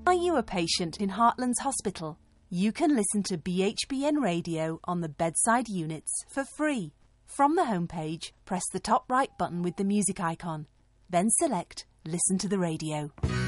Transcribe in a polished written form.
Are you a patient in Heartlands Hospital? You can listen to BHBN Radio on the bedside units for free. From the homepage, press the top right button with the music icon. Then select Listen to the Radio.